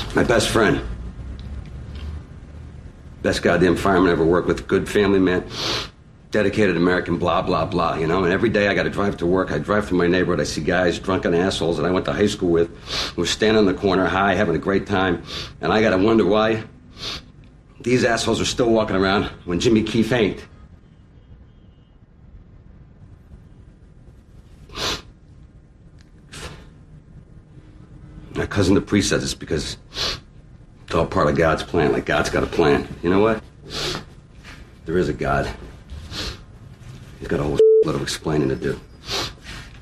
My best friend. Best goddamn fireman I ever worked with. Good family man. Dedicated American, blah, blah, blah, you know? And every day I got to drive to work. I drive through my neighborhood. I see guys, drunken assholes that I went to high school with, who were standing in the corner high, having a great time. And I got to wonder why these assholes are still walking around when Jimmy Keefe ain't. My cousin the priest says it's because it's all part of God's plan, like God's got a plan. You know what? There is a God. He's got a whole lot of explaining to do.